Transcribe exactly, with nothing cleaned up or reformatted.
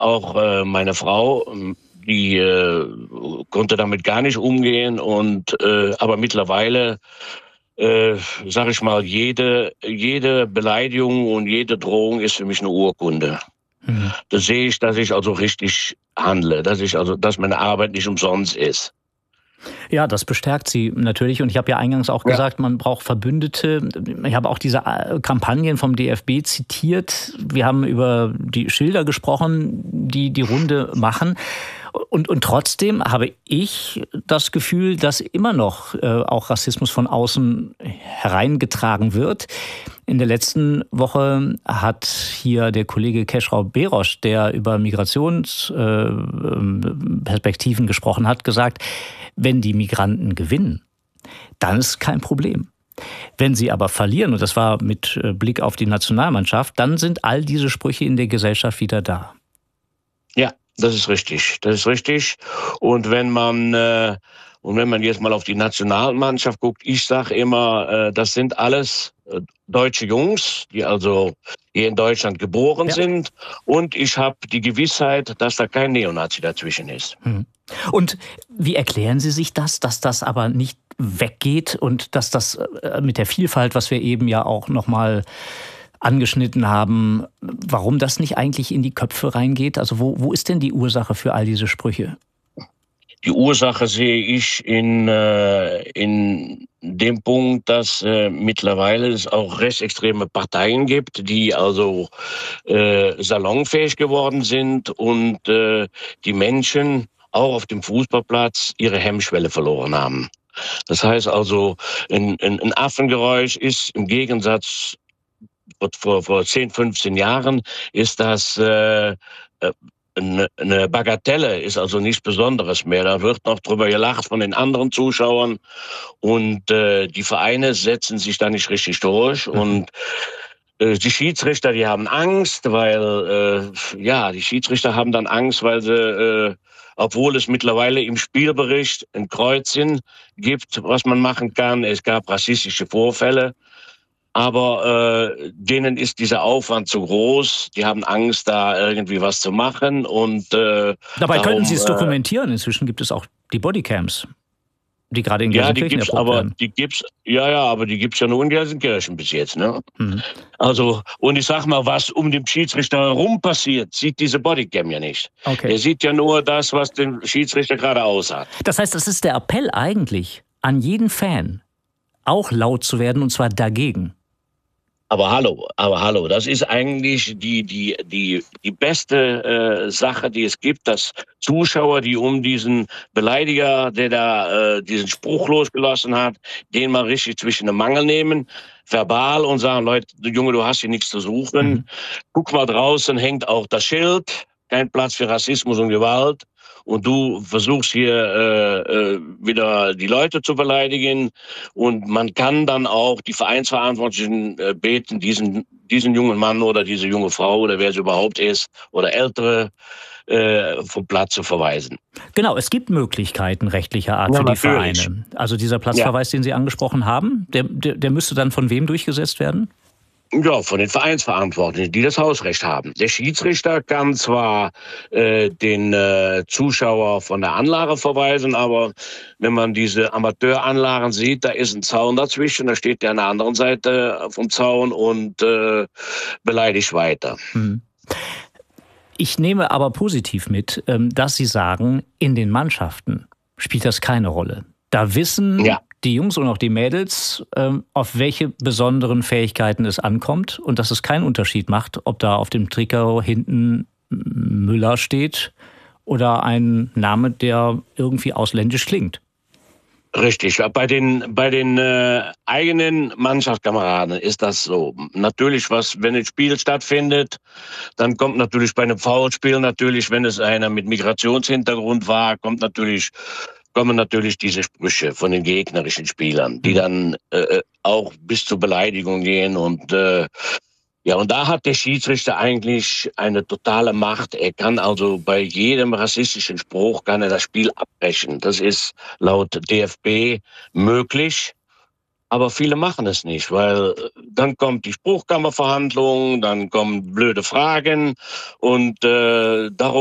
auch äh, meine Frau, die äh, konnte damit gar nicht umgehen. Und äh, aber mittlerweile, äh, sag ich mal, jede jede Beleidigung und jede Drohung ist für mich eine Urkunde. Mhm. Da sehe ich, dass ich also richtig handle, dass ich also, dass meine Arbeit nicht umsonst ist. Ja, das bestärkt Sie natürlich. Und ich habe ja eingangs auch Ja. gesagt, man braucht Verbündete. Ich habe auch diese äh, Kampagnen vom D F B zitiert. Wir haben über die Schilder gesprochen, die die Runde machen. Und, und trotzdem habe ich das Gefühl, dass immer noch äh, auch Rassismus von außen hereingetragen wird. In der letzten Woche hat hier der Kollege Keschrau Berosch, der über Migrationsperspektiven äh, gesprochen hat, gesagt, wenn die Migranten gewinnen, dann ist kein Problem. Wenn sie aber verlieren, und das war mit Blick auf die Nationalmannschaft, dann sind all diese Sprüche in der Gesellschaft wieder da. Ja, das ist richtig. Das ist richtig. Und wenn man äh, und wenn man jetzt mal auf die Nationalmannschaft guckt, ich sage immer, äh, das sind alles äh, deutsche Jungs, die also hier in Deutschland geboren Ja. sind. Und ich habe die Gewissheit, dass da kein Neonazi dazwischen ist. Hm. Und wie erklären Sie sich das, dass das aber nicht weggeht und dass das mit der Vielfalt, was wir eben ja auch nochmal angeschnitten haben, warum das nicht eigentlich in die Köpfe reingeht? Also wo, wo ist denn die Ursache für all diese Sprüche? Die Ursache sehe ich in, äh, in dem Punkt, dass äh, mittlerweile es auch rechtsextreme Parteien gibt, die also äh, salonfähig geworden sind und äh, die Menschen auch auf dem Fußballplatz ihre Hemmschwelle verloren haben. Das heißt also, ein, ein, ein Affengeräusch ist im Gegensatz vor, vor zehn, fünfzehn Jahren ist das äh, eine Bagatelle, ist also nichts Besonderes mehr. Da wird noch drüber gelacht von den anderen Zuschauern und äh, die Vereine setzen sich da nicht richtig durch. Mhm. Und äh, die Schiedsrichter, die haben Angst, weil, äh, ja, die Schiedsrichter haben dann Angst, weil sie, äh, obwohl es mittlerweile im Spielbericht ein Kreuzchen gibt, was man machen kann. Es gab rassistische Vorfälle. Aber äh, denen ist dieser Aufwand zu groß. Die haben Angst, da irgendwie was zu machen. Und äh, dabei darum, könnten Sie es äh, dokumentieren. Inzwischen gibt es auch die Bodycams, die gerade in ja, die Gelsenkirchen gibt's, erprobt aber werden. die gibt's, ja, ja, aber die gibt's ja nur in Gelsenkirchen bis jetzt, ne? Mhm. Also, und ich sag mal, was um den Schiedsrichter herum passiert, sieht diese Bodycam ja nicht. Okay. Der sieht ja nur das, was den Schiedsrichter gerade aushat. Das heißt, das ist der Appell eigentlich an jeden Fan, auch laut zu werden, und zwar dagegen. Aber hallo, aber hallo, das ist eigentlich die, die, die, die beste äh, Sache, die es gibt, dass Zuschauer, die um diesen Beleidiger, der da äh, diesen Spruch losgelassen hat, den mal richtig zwischen den Mangel nehmen, verbal und sagen, Leute, Junge, du hast hier nichts zu suchen. Mhm. Guck mal, draußen hängt auch das Schild, kein Platz für Rassismus und Gewalt. Und du versuchst hier äh, äh, wieder die Leute zu beleidigen. Und man kann dann auch die Vereinsverantwortlichen äh, beten, diesen, diesen jungen Mann oder diese junge Frau oder wer es überhaupt ist oder Ältere äh, vom Platz zu verweisen. Genau, es gibt Möglichkeiten rechtlicher Art Ja, für die natürlich. Vereine. Also dieser Platzverweis, ja, den Sie angesprochen haben, der, der, der müsste dann von wem durchgesetzt werden? Ja, von den Vereinsverantwortlichen, die das Hausrecht haben. Der Schiedsrichter kann zwar äh, den äh, Zuschauer von der Anlage verweisen, aber wenn man diese Amateuranlagen sieht, da ist ein Zaun dazwischen, da steht der an der anderen Seite vom Zaun und äh, beleidigt weiter. Hm. Ich nehme aber positiv mit, dass Sie sagen, in den Mannschaften spielt das keine Rolle. Da wissen ja die Jungs und auch die Mädels, auf welche besonderen Fähigkeiten es ankommt und dass es keinen Unterschied macht, ob da auf dem Trikot hinten Müller steht oder ein Name, der irgendwie ausländisch klingt. Richtig, bei den bei den äh, eigenen Mannschaftskameraden ist das so. Natürlich, was wenn ein Spiel stattfindet, dann kommt natürlich bei einem Foulspiel natürlich, wenn es einer mit Migrationshintergrund war, kommt natürlich kommen natürlich diese Sprüche von den gegnerischen Spielern, die dann äh, auch bis zur Beleidigung gehen und äh, ja, und da hat der Schiedsrichter eigentlich eine totale Macht. Er kann also bei jedem rassistischen Spruch kann er das Spiel abbrechen. Das ist laut D F B möglich. Aber viele machen es nicht, weil dann kommt die Spruchkammerverhandlung, dann kommen blöde Fragen und äh, darum